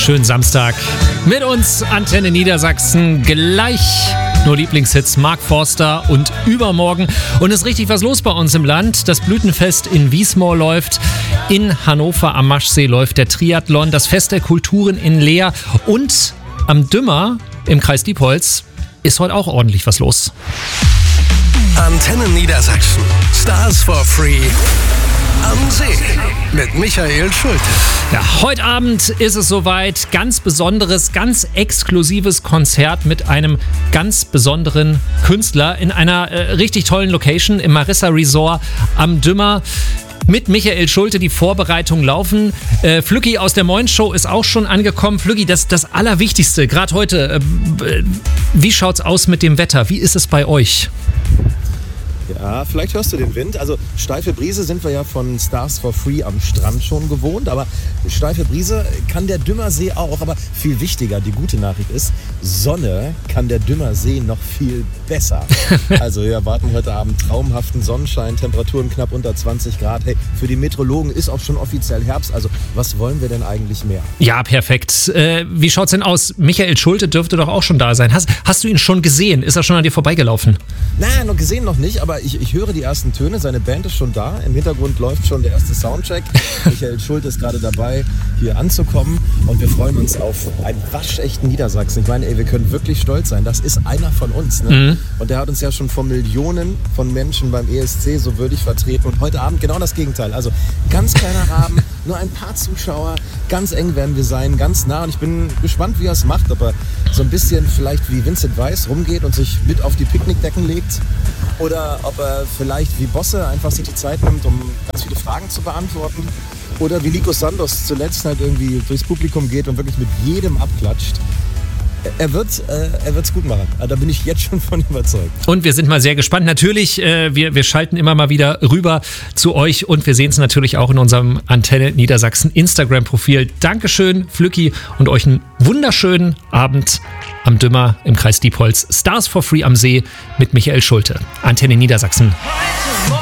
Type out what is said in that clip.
schönen Samstag. Mit uns Antenne Niedersachsen. Gleich nur Lieblingshits Mark Forster und übermorgen. Und es ist richtig was los bei uns im Land. Das Blütenfest in Wiesmoor läuft. In Hannover am Maschsee läuft der Triathlon. Das Fest der Kulturen in Leer. Und am Dümmer im Kreis Diepholz ist heute auch ordentlich was los. Antenne Niedersachsen. Stars for Free am See mit Michael Schulte. Ja, heute Abend ist es soweit. Ganz besonderes, ganz exklusives Konzert mit einem ganz besonderen Künstler in einer richtig tollen Location im Marissa Resort am Dümmer. Mit Michael Schulte die Vorbereitungen laufen. Flücki aus der Moin Show ist auch schon angekommen. Flücki, das Allerwichtigste, gerade heute. Wie schaut's aus mit dem Wetter? Wie ist es bei euch? Ja, vielleicht hörst du den Wind. Also steife Brise sind wir ja von Stars for Free am Strand schon gewohnt, aber steife Brise kann der Dümmersee auch. Aber viel wichtiger, die gute Nachricht ist, Sonne kann der Dümmersee noch viel besser. Also wir erwarten heute Abend traumhaften Sonnenschein, Temperaturen knapp unter 20 Grad. Hey, für die Meteorologen ist auch schon offiziell Herbst. Also was wollen wir denn eigentlich mehr? Ja, perfekt. Wie schaut's denn aus? Michael Schulte dürfte doch auch schon da sein. Hast du ihn schon gesehen? Ist er schon an dir vorbeigelaufen? Nein, noch gesehen noch nicht, aber ich höre die ersten Töne, seine Band ist schon da, im Hintergrund läuft schon der erste Soundcheck. Michael Schulte ist gerade dabei, hier anzukommen und wir freuen uns auf einen waschechten Niedersachsen. Ich meine, wir können wirklich stolz sein, das ist einer von uns. Ne? Mhm. Und der hat uns ja schon vor Millionen von Menschen beim ESC so würdig vertreten und heute Abend genau das Gegenteil. Also ganz kleiner Rahmen, nur ein paar Zuschauer, ganz eng werden wir sein, ganz nah und ich bin gespannt, wie er es macht, ob er so ein bisschen vielleicht wie Vincent Weiss rumgeht und sich mit auf die Picknickdecken legt oder ob er vielleicht wie Bosse einfach sich die Zeit nimmt, um ganz viele Fragen zu beantworten oder wie Nico Santos zuletzt halt irgendwie durchs Publikum geht und wirklich mit jedem abklatscht. Er wird's gut machen. Da bin ich jetzt schon von überzeugt. Und wir sind mal sehr gespannt. Natürlich, wir schalten immer mal wieder rüber zu euch und wir sehen es natürlich auch in unserem Antenne Niedersachsen Instagram-Profil. Dankeschön, Flücki, und euch einen wunderschönen Abend am Dümmer im Kreis Diepholz. Stars for Free am See mit Michael Schulte. Antenne Niedersachsen.